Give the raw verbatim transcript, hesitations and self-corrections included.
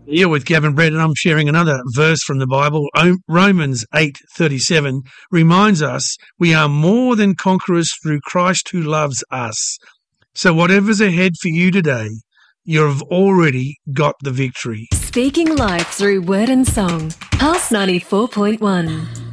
You're with Gavin Brett, and I'm sharing another verse from the Bible. Romans eight thirty-seven reminds us we are more than conquerors through Christ who loves us. So whatever's ahead for you today, you've already got the victory. Speaking life through word and song. Pulse ninety-four point one.